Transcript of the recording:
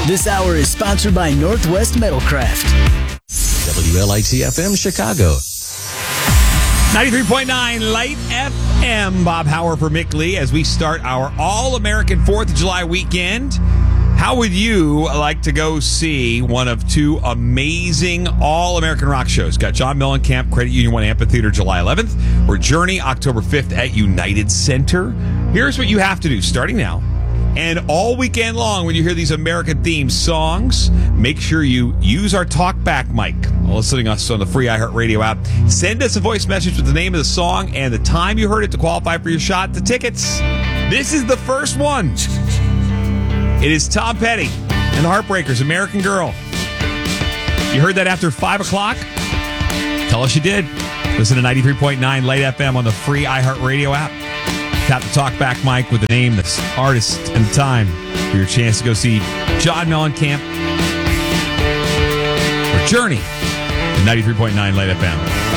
This hour is sponsored by Northwest Metalcraft. WLIT-FM Chicago. 93.9 Light FM. Bob Hauer for Mick Lee as we start our All-American 4th of July weekend. How would you like to go see one of two amazing All-American rock shows? Got John Mellencamp, Credit Union 1 Amphitheater, July 11th, or Journey, October 5th at United Center. Here's what you have to do starting now. And all weekend long, when you hear these American-themed songs, make sure you use our TalkBack mic. Listening to us on the free iHeartRadio app. Send us a voice message with the name of the song and the time you heard it to qualify for your shot at the tickets. This is the first one. It is Tom Petty and the Heartbreakers, American Girl. You heard that after 5 o'clock? Tell us you did. Listen to 93.9 Light FM on the free iHeartRadio app. Tap the TalkBack mic with the name, the artist, and the time for your chance to go see John Mellencamp or Journey at 93.9 Light FM.